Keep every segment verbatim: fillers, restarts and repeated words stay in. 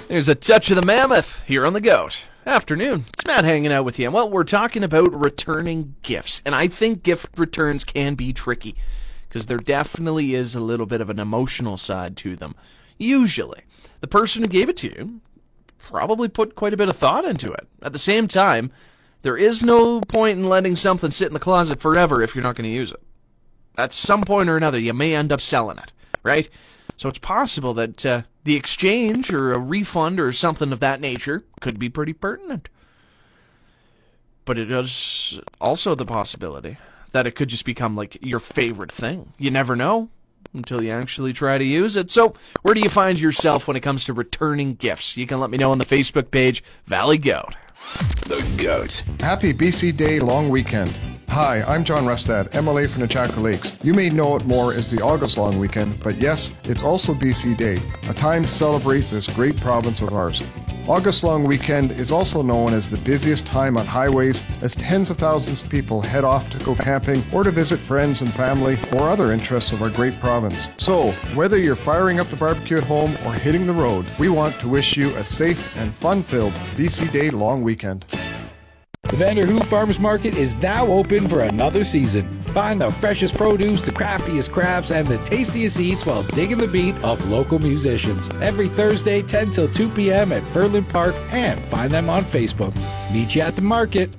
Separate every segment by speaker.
Speaker 1: There's a touch of the mammoth here on The Goat. Afternoon. It's Matt hanging out with you. Well, we're talking about returning gifts, and I think gift returns can be tricky because there definitely is a little bit of an emotional side to them. Usually, the person who gave it to you probably put quite a bit of thought into it. At the same time, there is no point in letting something sit in the closet forever if you're not going to use it. At some point or another, you may end up selling it, right? So it's possible that uh, the exchange or a refund or something of that nature could be pretty pertinent. But it is also the possibility that it could just become like your favorite thing. You never know until you actually try to use it. So where do you find yourself when it comes to returning gifts? You can let me know on the Facebook page, Valley Goat.
Speaker 2: The Goat.
Speaker 3: Happy B C Day long weekend. Hi, I'm John Rustad, M L A from Nechaka Lakes. You may know it more as the August long weekend, but yes, it's also B C Day, a time to celebrate this great province of ours. August long weekend is also known as the busiest time on highways as tens of thousands of people head off to go camping or to visit friends and family or other interests of our great province. So, whether you're firing up the barbecue at home or hitting the road, we want to wish you a safe and fun-filled B C Day long weekend.
Speaker 4: The Vanderhoof Farmers Market is now open for another season. Find the freshest produce, the craftiest crafts, and the tastiest eats while digging the beat of local musicians. Every Thursday, ten till two p.m. at Furland Park, and find them on Facebook. Meet you at the market.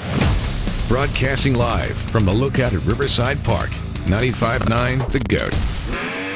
Speaker 2: Broadcasting live from the Lookout at Riverside Park. ninety-five point nine The Goat.